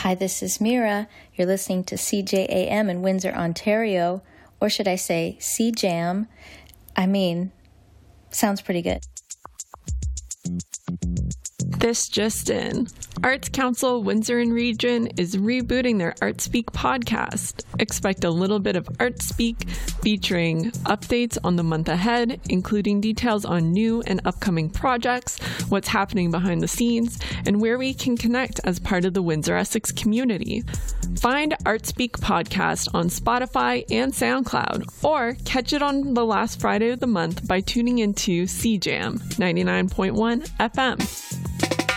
Hi, this is Mira. You're listening to CJAM in Windsor, Ontario, or should I say CJAM? Sounds pretty good. This just in. Arts Council Windsor and Region is rebooting their ArtSpeak podcast. Expect a little bit of ArtSpeak featuring updates on the month ahead, including details on new and upcoming projects, what's happening behind the scenes, and where we can connect as part of the Windsor Essex community. Find ArtSpeak podcast on Spotify and SoundCloud, or catch it on the last Friday of the month by tuning into CJAM 99.1 FM.